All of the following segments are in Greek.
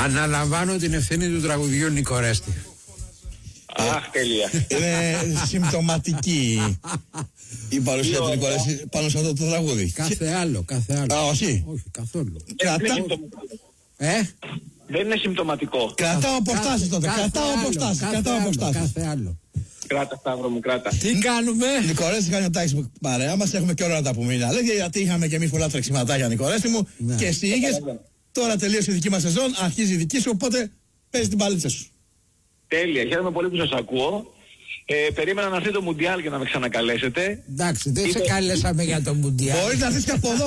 Αναλαμβάνω την ευθύνη του τραγουδιού Νικορέστη. Αχ, τέλεια. Είναι συμπτωματική η παρουσία του Νικορέστη πάνω σε αυτό το τραγούδι. Κάθε άλλο. Α, όχι. Όχι, καθόλου. Δεν είναι συμπτωματικό. Κρατάω αποστάσεις τότε. Κρατάω αποστάσεις. Κάθε άλλο. Κράτα, Σταύρο μου, κράτα. Τι κάνουμε? Νικορέστη, κάνει ο Τάκης μου παρέα μας. Έχουμε και ώρα να τα πούμε. Είναι αλήθεια, γιατί είχαμε και εμείς πολλά τρεξιματάκια, Νικορέστη μου. Ναι. Και εσύ είχες. Τώρα τελείωσε η δική μας σεζόν. Αρχίζει η δική σου. Οπότε παίζει την παλίτσα σου. Τέλεια, χαίρομαι πολύ που σας ακούω. Περίμενα να έρθει το Μουντιάλ για να με ξανακαλέσετε. Εντάξει, δεν σε καλέσαμε για το Μουντιάλ. Μπορείς να έρθεις και από εδώ.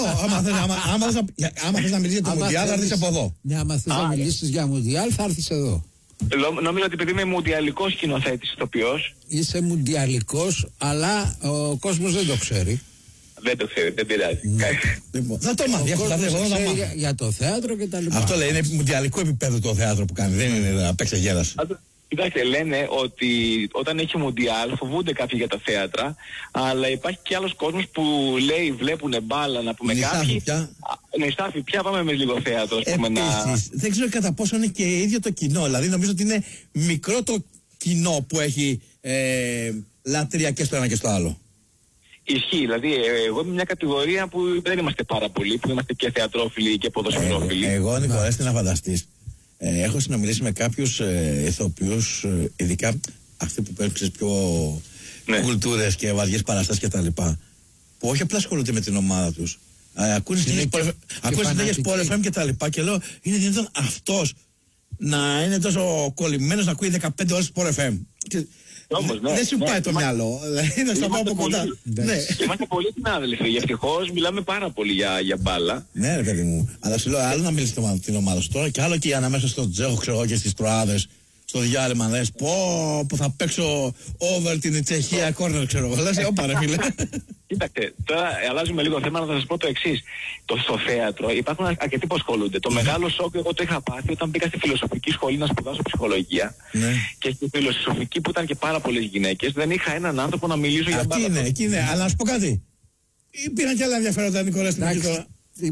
Άμα θες να μιλήσεις για το Μουντιάλ, θα έρθεις από εδώ. Ναι, άμα θες να μιλήσεις για Μουντιάλ, θα έρθεις εδώ. Νομίζω ότι επειδή είμαι μουντιαλικός σκηνοθέτης ηθοποιός. Είσαι μουντιαλικός, αλλά ο κόσμος δεν το ξέρει. Δεν το ξέρει, δεν πειράζει. Θα το μάθει. Για το θέατρο και τα λοιπά. Αυτό λέει, είναι μουντιαλικό επίπεδο το θέατρο που κάνει. Δεν είναι να παίξει γέλας. Κοιτάξτε, λένε ότι όταν έχει Μουντιάλ φοβούνται κάποιοι για τα θέατρα, αλλά υπάρχει και άλλος κόσμος που λέει βλέπουνε μπάλα, να πούμε κάποιοι. Νηστάφη, πια πάμε με λίγο θέατρο. Επίσης, δεν ξέρω κατά πόσο είναι και ίδιο το κοινό. Δηλαδή νομίζω ότι είναι μικρό το κοινό που έχει λατρεία και στο ένα και στο άλλο. Ισχύει, δηλαδή εγώ είμαι μια κατηγορία που δεν είμαστε πάρα πολλοί, που είμαστε και θεατρόφιλοι και ποδοσφαιρόφιλοι. Εγώ, Νικορέστη, να φανταστείς. Έχω συνομιλήσει με κάποιους ηθοποιούς, ειδικά αυτοί που παίρνουν πιο κουλτούρες και βαριές παραστάσεις κτλ. Που όχι απλά ασχολούνται με την ομάδα τους. Ακούνε συνέχειες Sport FM κτλ. Και λέω, είναι δυνατόν αυτός να είναι τόσο κολλημένος να ακούει 15 ώρες Sport FM? Όμως, ναι, δεν σου πάει το μυαλό. Δηλαδή να στα πάω από κοντά. Είμαστε πολλοί συνάδελφοι. Ευτυχώς μιλάμε πάρα πολύ για μπάλα. Ναι, ρε παιδί μου. Αλλά σου λέω, άλλο να μιλήσει την ομάδα σου τώρα και άλλο και ανάμεσα στο Τζέχο, ξέρω και στις Τροάδες. Στο διάλειμμα λες, που θα παίξω over την Τσεχία κόρνερ, ξέρω εγώ. Λες, όπα ρε φίλε. Κοίταξε, τώρα αλλάζουμε λίγο θέμα, να σας πω το εξής. Στο θέατρο υπάρχουν αρκετοί που ασχολούνται. Το μεγάλο σοκ εγώ το είχα πάθει όταν μπήκα στη φιλοσοφική σχολή να σπουδάσω ψυχολογία. Ναι. Και στη φιλοσοφική που ήταν και πάρα πολλές γυναίκες, δεν είχα έναν άνθρωπο να μιλήσω για μπάλα. Εκεί είναι, αλλά να σου πω κάτι. Υπήρχαν και άλλα ενδιαφέροντα, Νικορέστη, τώρα.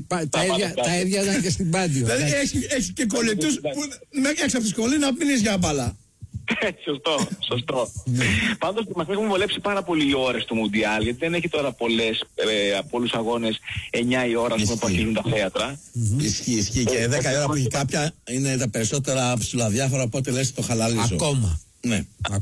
Τα ίδια ήταν και στην Πάντιο. Δηλαδή έχει και κολλητούς που έξω από τη σχολή να μιλήσει για μπάλα. Σωστό. Πάντως μας έχουν βολέψει πάρα πολύ οι ώρες του Μουντιάλ, γιατί δεν έχει τώρα πολλούς αγώνες 9 η ώρα που αρχίζουν τα θέατρα. Ισχύει και 10 η ώρα που έχει κάποια είναι τα περισσότερα ψηλαδιάφορα, οπότε λες το χαλαλίζω. Ακόμα. Ναι,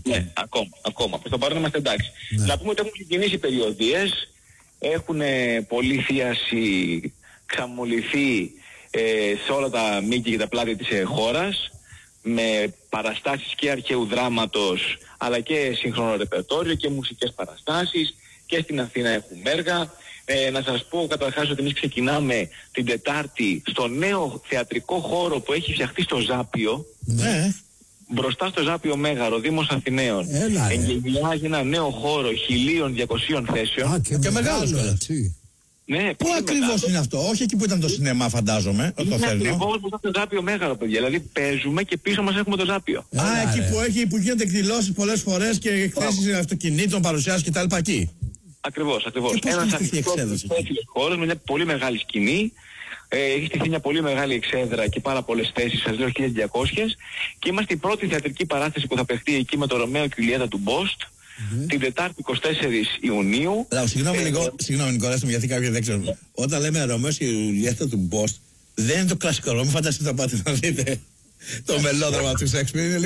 ακόμα. Προς το παρόν είμαστε εντάξει. Να πούμε ότι έχουν ξεκινήσει περιοδίες, έχουν πολλή θίαση ξαμολυθεί σε όλα τα μήκη και τα πλάτη της χώρας, με παραστάσεις και αρχαίου δράματος αλλά και σύγχρονο ρεπερτόριο και μουσικές παραστάσεις, και στην Αθήνα έχουμε έργα. Να σας πω καταρχάς ότι εμείς ξεκινάμε την Τετάρτη στο νέο θεατρικό χώρο που έχει φτιαχτεί στο Ζάπιο. Ναι. Μπροστά στο Ζάπιο Μέγαρο, Δήμος Αθηναίων. Εγκαινιάζει ένα νέο χώρο 1.200 θέσεων. Και μεγάλο, έτσι. Ναι, πού ακριβώς είναι αυτό? Όχι εκεί που ήταν το σινεμά, φαντάζομαι. Είναι ακριβώς μπροστά στο Ζάπιο Μέγαρο, παιδιά. Δηλαδή παίζουμε και πίσω μας έχουμε το Ζάπιο. Εκεί που γίνονται εκδηλώσεις πολλές φορές και εκθέσεις αυτοκινήτων, παρουσιάσεις κτλ. Εκεί. Ακριβώς. Ένας αρχικός χώρος με μια πολύ μεγάλη σκηνή. Έχει στηθεί μια πολύ μεγάλη εξέδρα και πάρα πολλές θέσεις, σας λέω 1.200, και είμαστε η πρώτη θεατρική παράσταση που θα παιχτεί εκεί με το Ρωμαίο και Ιουλιέτα του Μπόστ την Τετάρτη 24 Ιουνίου. Συγγνώμη Νικολάς μου, γιατί κάποιοι δεν ξέρουν. Όταν λέμε Ρωμαίος και Ιουλιέτα του Μπόστ, δεν είναι το κλασικό Ρωμαίο, φανταστείτε να πάτε να δείτε το μελόδραμα του Σέξπιρ, είναι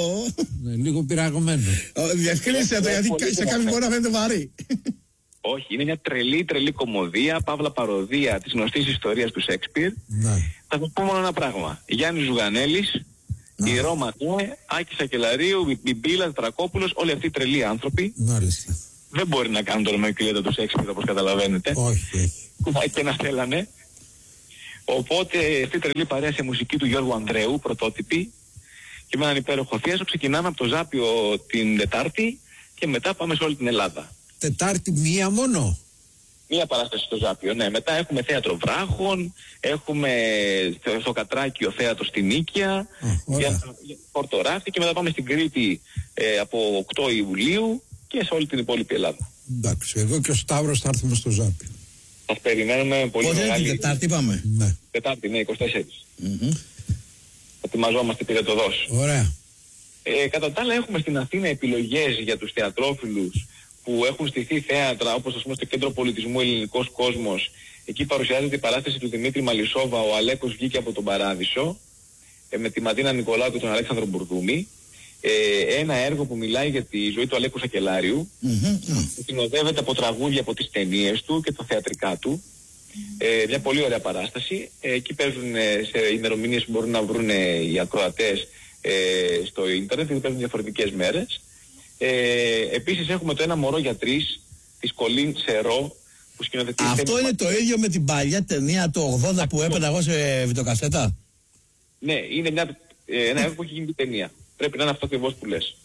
λίγο πειραγμένο. Διευκρίνησε το, γιατί σε κάποιους μπορεί να φαίνεται βαρύ. Όχι, είναι μια τρελή κομμωδία, παύλα παροδία της γνωστής ιστορίας του Σέξπιρ. Θα σας πω μόνο ένα πράγμα. Γιάννης Ζουγανέλης, η Ρώμα Νέ, Άκης Ακελαρίου, Μπιμπίλας, Τρακόπουλος, όλοι αυτοί οι τρελοί άνθρωποι. Δεν μπορεί να κάνουν το Ρωμαίο και Ιουλιέτα του Σέξπιρ, όπως καταλαβαίνετε. Όχι. Και να θέλανε. Οπότε αυτή η τρελή παρέα σε μουσική του Γιώργου Ανδρέου, πρωτότυπη, και με έναν υπέροχο θίασο ξεκινάμε από το Ζάπιο την Τετάρτη και μετά πάμε σε όλη την Ελλάδα. Τετάρτη μία μόνο? Μία παράσταση στο Ζάπιο, ναι. Μετά έχουμε θέατρο Βράχων, έχουμε στο Κατράκιο θέατρο στην Νίκαια, Πορτοράφτη, και μετά πάμε στην Κρήτη από 8 Ιουλίου και σε όλη την υπόλοιπη Ελλάδα. Εντάξει, εγώ και ο Σταύρος θα έρθουμε στο Ζάπιο. Σας περιμένουμε πολύ. Πότε είναι την Τετάρτη πάμε? Τετάρτη, ναι, 24. ετοιμαζόμαστε πυρετοδός. Ωραία. Κατά τα άλλα έχουμε στην Αθήνα επιλογές για τους θεατρόφιλους που έχουν στηθεί θέατρα, όπως ας πούμε στο Κέντρο Πολιτισμού Ελληνικός Κόσμος. Εκεί παρουσιάζεται η παράσταση του Δημήτρη Μαλισσόβα, ο Αλέκος βγήκε από τον Παράδεισο, με τη Μαντίνα Νικολάου και τον Αλέξανδρο Μπουρδούμη. Ένα έργο που μιλάει για τη ζωή του Αλέκου Σακελάριου, που συνοδεύεται από τραγούδια από τις ταινίες του και τα θεατρικά του. Μια πολύ ωραία παράσταση. Εκεί παίζουν σε ημερομηνίες που μπορούν να βρουν οι ακροατές στο ίντερνετ, γιατί παίζουν διαφορετικές μέρες. Επίσης έχουμε το Ένα μωρό για τρεις της Κολίν Σερό, που σκηνοθετεί. Αυτό είναι το ίδιο με την παλιά ταινία του 80 που έπαιρνα εγώ σε βιντεοκασέτα. Ναι, είναι ένα έργο που έχει γίνει ταινία. Πρέπει να είναι αυτό ακριβώς που λες.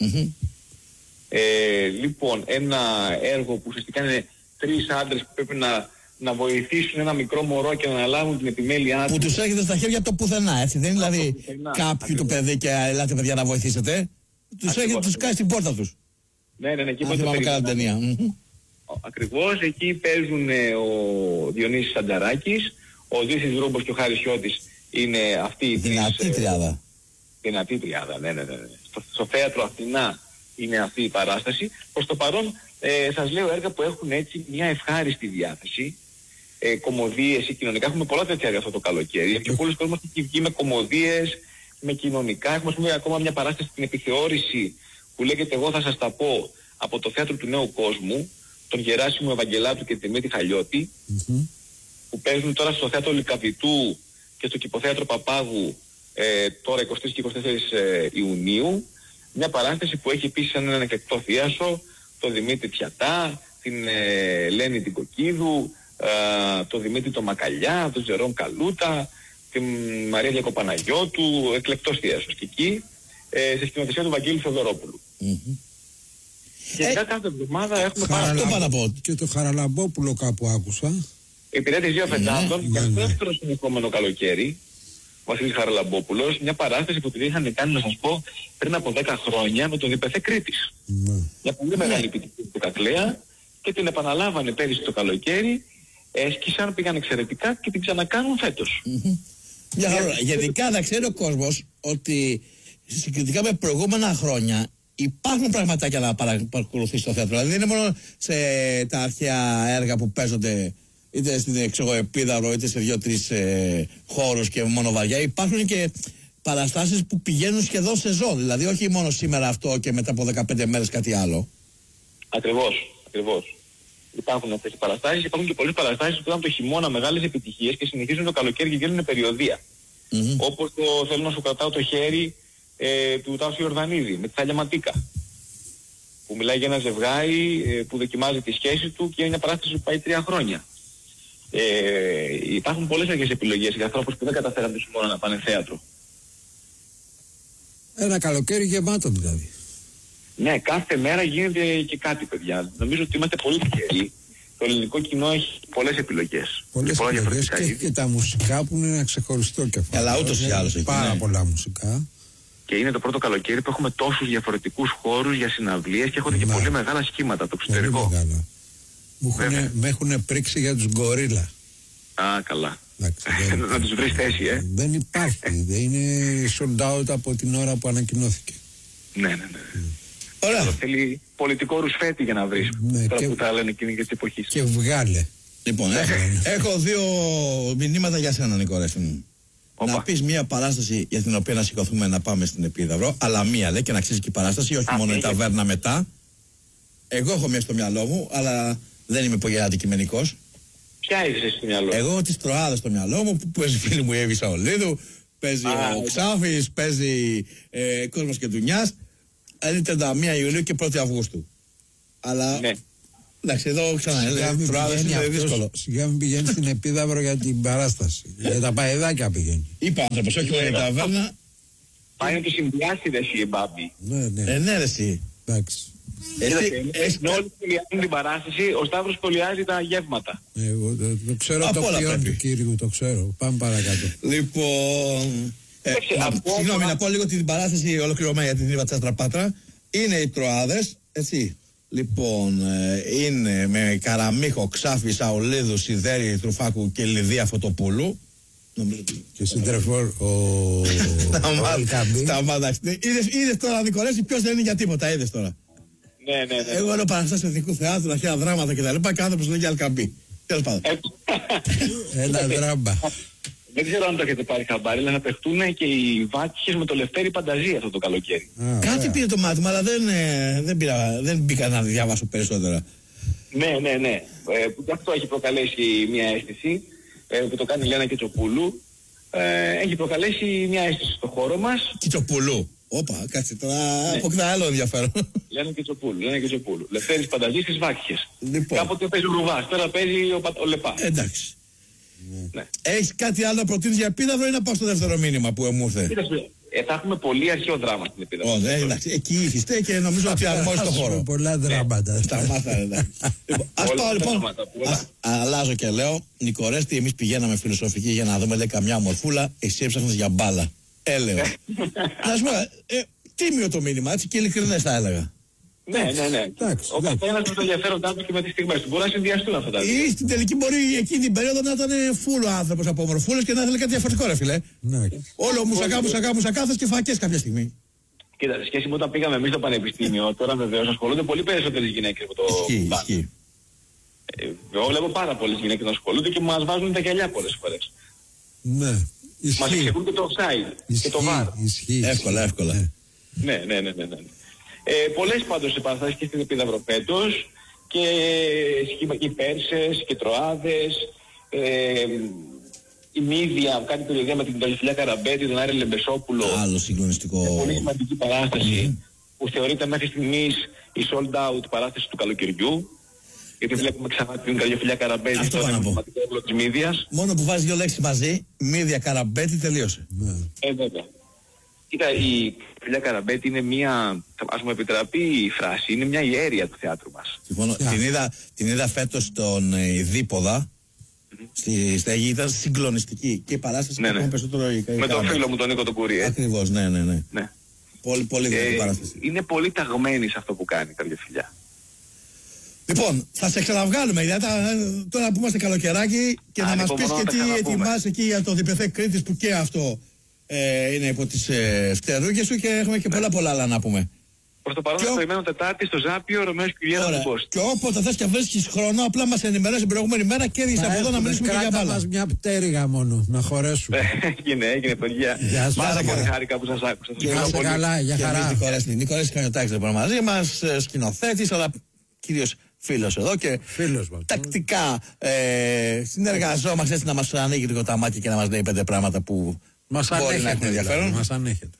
Λοιπόν, ένα έργο που ουσιαστικά είναι τρεις άντρες που πρέπει να βοηθήσουν ένα μικρό μωρό και να αναλάβουν την επιμέλειά του. Που τους έχετε στα χέρια από το πουθενά, έτσι. Δεν είναι δηλαδή κάποιου το παιδί και ελάτε παιδιά να βοηθήσετε. Τους κάνει στην πόρτα τους. Ναι, εκεί αν θυμάμαι καλά την ταινία. Ακριβώς, εκεί παίζουν ο Διονύσης Σαντζαράκης, ο Δύσης Ρούμπος και ο Χάρης Χιώτης είναι αυτή η δυνατή τριάδα. Δυνατή τριάδα, ναι. Στο θέατρο Αθηνά είναι αυτή η παράσταση. Προς το παρόν σας λέω έργα που έχουν έτσι μια ευχάριστη διάθεση. Κωμωδίες ή κοινωνικά. Έχουμε πολλά τέτοια έργα αυτό το καλοκαίρι. Και πολλοί κόσμος έχει βγει με κωμωδίες, με κοινωνικά. Έχουμε ακόμα μια παράσταση στην επιθεώρηση που λέγεται «Εγώ θα σας τα πω» από το Θέατρο του Νέου Κόσμου, τον Γεράσιμο Ευαγγελάτου και τη Δημήτρη Χαλιώτη, που παίζουν τώρα στο Θέατρο Λυκαβητού και στο Κηποθέατρο Παπάγου τώρα 23 και 24 Ιουνίου. Μια παράσταση που έχει επίσης έναν εκλεκτό θίασο, τον Δημήτρη Πιατά, την Λένη την Κοκκίδου, τον Δημήτρη τον Μακαλιά, τον Ζερόν Καλούτα, την Μαρία Διακοπαναγιώτου, εκλεκτός θίασος και εκεί, σε σκηνοθεσία του Βαγγέλη Θεοδωρόπουλου. Και κάθε εβδομάδα έχουμε παραπάνω. Και το Χαραλαμπόπουλο κάπου άκουσα. Υπηρέτης δύο αφεντάδων, για το δεύτερο συνεχόμενο καλοκαίρι, ο Βασίλης Χαραλαμπόπουλος, μια παράσταση που την είχαν κάνει, να σας πω, πριν από 10 χρόνια με τον ΔΠΘ Κρήτης. Μια πολύ μεγάλη επιτυχία του Κακλέα και την επαναλάβανε πέρυσι το καλοκαίρι, έσκησαν, πήγαν εξαιρετικά και την ξανακάνουν φέτος. Γενικά να ξέρει ο κόσμος ότι συγκριτικά με προηγούμενα χρόνια υπάρχουν πραγματάκια να παρακολουθεί στο θέατρο. Δηλαδή δεν είναι μόνο σε τα αρχαία έργα που παίζονται είτε στην Επίδαυρο είτε σε 2-3 χώρους και μόνο βαριά. Υπάρχουν και παραστάσεις που πηγαίνουν σχεδόν σεζόν. Δηλαδή όχι μόνο σήμερα αυτό και μετά από 15 μέρες κάτι άλλο. Ακριβώς. Υπάρχουν αυτές οι παραστάσεις. Υπάρχουν και πολλές παραστάσεις που ήταν το χειμώνα μεγάλες επιτυχίες και συνεχίζουν το καλοκαίρι και γίνουν περιοδία. Όπως το «Θέλω να σου κρατάω το χέρι» του Τάσου Ιορδανίδη με τη Θάλια Ματίκα, που μιλάει για ένα ζευγάρι που δοκιμάζει τη σχέση του και είναι μια παράσταση που πάει 3 χρόνια. Υπάρχουν πολλές άλλες επιλογές για ανθρώπους που δεν καταφέραν το χειμώνα να πάνε θέατρο. Ένα καλοκαίρι γεμάτο δηλαδή. Ναι, κάθε μέρα γίνεται και κάτι, παιδιά. Νομίζω ότι είμαστε πολύ τυχεροί. Το ελληνικό κοινό έχει πολλές επιλογές. Πολλές επιλογές και τα μουσικά που είναι ένα ξεχωριστό κεφάλαιο. Αλλά ούτως ή άλλως έχει πάρα πολλά μουσικά. Και είναι το πρώτο καλοκαίρι που έχουμε τόσους διαφορετικούς χώρους για συναυλίες και έχουν και πολύ μεγάλα σχήματα από το εξωτερικό. Με έχουν πρίξει για τους Γκορίλα. Α, καλά. Να τους βρεις θέση, Δεν υπάρχει. Δεν είναι sold out από την ώρα που ανακοινώθηκε. Ναι. Ωραία. Θέλει πολιτικό ρουσφέτη για να βρεις. Τώρα που τα λένε εκείνη και της εποχής. Και βγάλε. Λοιπόν, έχω 2 μηνύματα για σένα, Νικόρεφη μου. Να πεις μια παράσταση για την οποία να σηκωθούμε να πάμε στην Επίδαυρο, αλλά μία λέει και να αξίζει και η παράσταση, όχι μόνο η ταβέρνα μετά. Εγώ έχω μια στο μυαλό μου, αλλά δεν είμαι πολύ αντικειμενικός. Ποια είσαι στο μυαλό? Εγώ τις Τροάδες στο μυαλό μου, που παίζει φίλη μου η Εύη Σαολίδου, παίζει ο Ξάφης, παίζει Κόσμος και Ντουνιάς. Είναι 31 Ιουλίου και 1η Αυγούστου. Αλλά εντάξει, εδώ ξανά Τροάδες είναι δύσκολο. Σιγά μην πηγαίνει στην Επίδαυρο για την παράσταση. Για τα παεδάκια πηγαίνει. Είπα άνθρωπος, όχι για τα ταβέρνα. Πάει να τη συνδυάσει ρε εσύ, Μπάμπη. Ναι, ρε εσύ. Εντάξει. Ενώ όλοι σχολιάζουν την παράσταση, ο Σταύρος σχολιάζει τα γεύματα. Εγώ το ξέρω το ποιόν του κύριου, το ξέρω. Πάμε παρακάτω. Λοιπόν, συγγνώμη να πω λίγο την παράσταση ολοκληρωμένη για την Ιβατσάστρα Πάτρα. Είναι οι Τροάδες, έτσι. Λοιπόν, είναι με Καραμίχο, Ξάφη, Σαολίδου, Σιδέρη, Τρουφάκου και Λιδία Φωτοπούλου. Και συντρεφόρ ο Αλκαμπή. Σταμάτα. Είδες τώρα, Νικολέση, ποιος δεν είναι για τίποτα, είδες τώρα. Ναι. Εγώ λέω παραστάσεις Εθνικού Θεάτρου, αρχαία δράματα κτλ. Και άνθρωπος λέγει Αλκαμπή. Τέλος πάντων. Ένα δράμα. Δεν ξέρω αν το έχετε πάρει χαμπάρι, αλλά να παιχτούν και οι Βάτσιες με το Λευτέρη Πανταζή αυτό το καλοκαίρι. Κάτι πήρε το μάτι μου, αλλά δεν μπήκα να διαβάσω περισσότερα. Ναι. Αυτό έχει προκαλέσει μια αίσθηση που το κάνει η Λένα Κιτσοπούλου. Έχει προκαλέσει μια αίσθηση στο χώρο μας. Κιτσοπούλου. Όπα, κάτσε τώρα, αποκτά άλλο ενδιαφέρον. Λένα Κιτσοπούλου. Λευτέρης Πανταζής στις Βάτσιες. Λοιπόν. Κάποτε παίζει ο Ρουβάς, τώρα παίζει ο Λεπά. Εντάξει. Ναι. Έχεις κάτι άλλο να προτείνεις για Επίδαυρο ή να πάω στο δεύτερο μήνυμα που μου ήρθε? Θα έχουμε πολύ αρχαίο δράμα στην Επίδαυρο. Εντάξει, εκεί ήρθιστε και νομίζω ότι αρμόζει το χώρο. Πολλά δράματα. Σταμάτα, εντάξει. Ας πάω λοιπόν. Αλλάζω και λέω, Νικορέστη, εμείς πηγαίναμε φιλοσοφική για να δούμε λέει καμιά μορφούλα, εσύ έψαχνες για μπάλα. Έλεω. Να σου πω, τίμιο το μήνυμα, έτσι και ειλικρινές θα έλεγα. Ναι. Ο καθένας με το ενδιαφέροντά του και με τις στιγμές του. Μπορεί να συνδυαστούν αυτά τα δύο. Ή στην τελική μπορεί εκείνη την περίοδο να ήταν φούλο άνθρωπος από μορφούλες και να ήθελε κάτι διαφορετικό, ρε φίλε. Όλο μουσακά και φακές κάποια στιγμή. Κοίτα, σε σχέση με όταν πήγαμε εμείς στο πανεπιστήμιο, τώρα βεβαίως ασχολούνται πολύ περισσότερες γυναίκες με το Ισχύει. Εγώ βλέπω πάρα πολλές γυναίκες να ασχολούνται και μας βάζουν τα γυαλιά πολλές φορές. Ναι. Μας εξηγούν και το offside και το VAR. Εύκολα. Ναι. Πολλές πάντως σε παραστάσεις και στην Επίδαυρο φέτος και σχηματικοί Πέρσες και Τροάδες, η Μύδια, κάνει περιοδία με την Καλιοφιλιά Καραμπέτη, τον Άρη Λεμπεσόπουλο. Άλλο συγκλονιστικό. Πολύ σημαντική παράσταση που θεωρείται μέχρι στιγμής η sold out παράσταση του καλοκαιριού. Γιατί βλέπουμε ξανά την Καλιοφιλιά Καραμπέτη στο σημαντικό έργο της Μύδιας. Μόνο που βάζει δύο λέξεις μαζί, Μύδια Καραμπέτη, τελείωσε. Βέβαια. Κοίτα, η Φιλιά Καραμπέτη είναι μια, ας μου επιτραπεί η φράση, είναι μια ιέρια του θεάτρου μας. Συμφωνώ. Την είδα φέτος στον Δίποδα, στη Στέγη, ήταν συγκλονιστική και η παράσταση ακόμα περισσότερο. Με τον φίλο μου τον Νίκο τον Κουρί. Ακριβώς, ναι. Πολύ δυνατή παράσταση. Είναι πολύ ταγμένη σε αυτό που κάνει η Καλιοφιλιά. Λοιπόν, θα σε ξαναβγάλουμε γιατί τώρα που είμαστε καλοκαιράκι και να μας πεις και τι ετοιμάσαι εκεί για το διπεθέ Κρήτης που και αυτό είναι υπό τις φτερούγες σου και έχουμε και πολλά άλλα να πούμε. Προς το παρόν περιμένω Τετάρτη στο Ζάπιο, Ρωμαίος και Γιάννη του Πόστ. Και όποτε θες και βρίσκεις χρόνο, απλά μας ενημερώσεις την προηγούμενη μέρα και έρχεσαι από εδώ να μιλήσουμε και για μπάλα. Μας μια πτέρυγα μόνο, να χωρέσουμε. Έγινε παιδιά. Πάρα πολύ χάρηκα που σας άκουσα. Είστε καλά, για χαρά. Νικόλας Κανιωτάκης λοιπόν μαζί μας, σκηνοθέτης, αλλά κυρίως φίλος εδώ και τακτικά συνεργαζόμαστε έτσι να μας ανοίγει λίγο τα μάτια και να μας λέει 5 πράγματα που μπορεί να έχουν ενδιαφέρον. Μας ανέχεται.